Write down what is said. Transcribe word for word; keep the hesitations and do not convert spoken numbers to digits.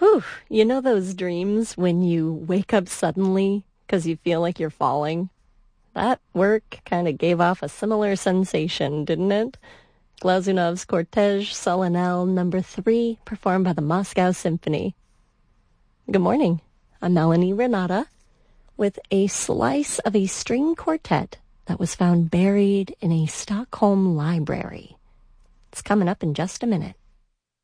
Whew, you know those dreams when you wake up suddenly because you feel like you're falling? That work kind of gave off a similar sensation, didn't it? Glazunov's Cortège Solennel number three, performed by the Moscow Symphony. Good morning. I'm Melanie Renata with a slice of a string quartet that was found buried in a Stockholm library. It's coming up in just a minute.